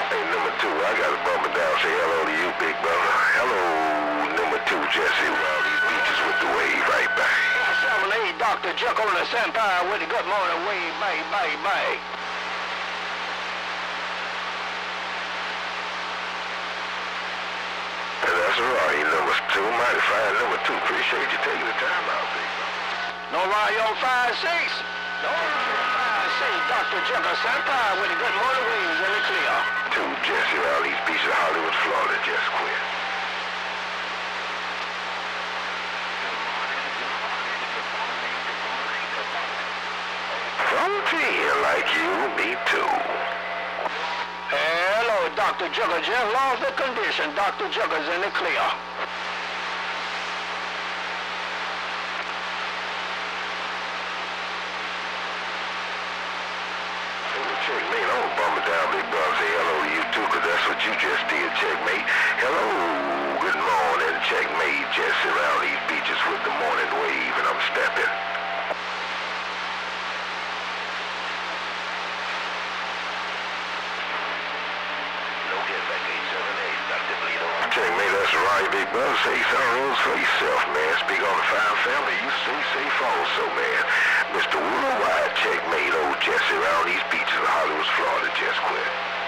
Hey, number two, I got to bump it down. Say hello to you, big brother. Hello, number two, Jesse. Around these beaches with the wave, right back. 7-8, Dr. Jekyll and the Senpai with the good morning wave, bye, bye, bye. That's right, number two, mighty fine number two. Appreciate you taking the time out, big brother. No Mario 5-6. No Mario 5-6, Dr. Jekyll Senpai with the good morning waves in the clear. Two, Jesse, around these beaches of Hollywood, Florida, just quit. Frontier like you, me too. Hello, Dr. Jekyll. Just lost the condition. Dr. Jekyll's in the clear. Checkmate, I don't bump it down, big brother. Say hello to you too, cause that's what you just did, checkmate. Hello, good morning, checkmate. Just around these beaches with the morning wave, and I'm stepping. No get back 878, Dr. Bleedo. Checkmate, that's right, big brother. Say some rules for yourself, man. Speak on the fine family, you stay safe also, man. Mr. Worldwide, checkmate, old Jesse around these beaches of Hollywood, Florida, just quit.